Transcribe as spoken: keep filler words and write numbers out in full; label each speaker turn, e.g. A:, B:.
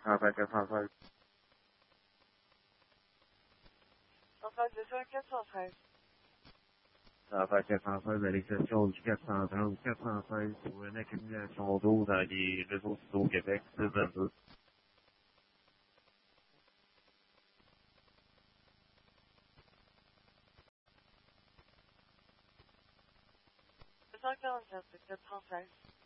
A: Rafael quatre-vingt-treize.
B: Rafael deux cent quatre-vingt-treize.
A: Rafael quatre-vingt-treize à l'exception du quatre cent trente quatre cent seize pour une accumulation d'eau dans les réseaux d'eau Québec six vingt-deux.
B: deux cent quarante-quatre, quatre cent seize.